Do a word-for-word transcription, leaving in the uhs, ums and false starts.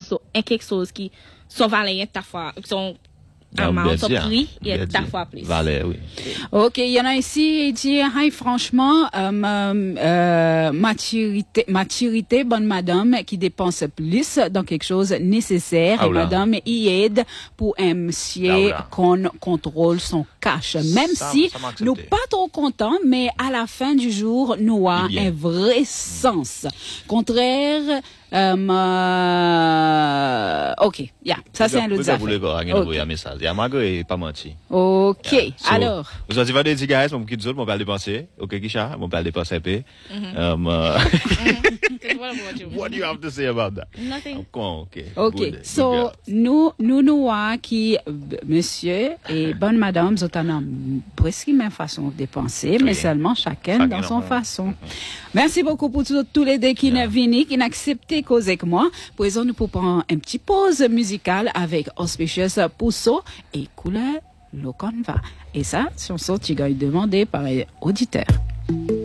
so un quelque chose qui son valeur ta fois son amount son prix est ta fois plus. Valeur, oui. Ok, il y en a ici, il dit, hey, franchement, euh, euh, maturité, maturité, bonne madame, qui dépense plus dans quelque chose nécessaire, Ah, et oula. madame y aide pour un monsieur Ah, oula. qu'on contrôle son cash. Même Ça- si ça m'a accepté. nous pas trop contents, mais à la fin du jour, nous avons Eh bien. un vrai sens. Contraire, euh, euh, ok, yeah, ça c'est un autre Vous voulez affaire. qu'on envoie un message. Il y a malgré pas menti. Ok, Yeah. So, alors. Vous avez dit, des guys, mon petit mon père dépenser. Ok, Kisha, mon père dépenser un peu. Um, uh, What do you have to say about that? Nothing. Con, ok. Ok, Good, so good girl. nous nous nous voyons qui euh, monsieur et bonne madame sont en presque même façon de dépenser, mais seulement chacun Chacun dans son dans- façon. Merci beaucoup pour tous, tous les deux qui Yeah. sont venus, qui ont accepté causer avec moi. Présent nous pour prendre une petite pause musicale avec Auspicious Pousso et Couleur Loconva. Et ça, chanson qui est demandée par les auditeurs.